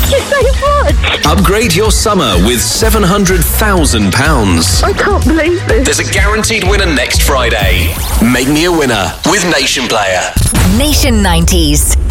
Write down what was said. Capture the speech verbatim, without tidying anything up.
Thank you so much. Upgrade your summer with seven hundred thousand pounds. I can't believe this. There's a guaranteed winner next Friday. Make me a winner with Nation Player. Nation nineties.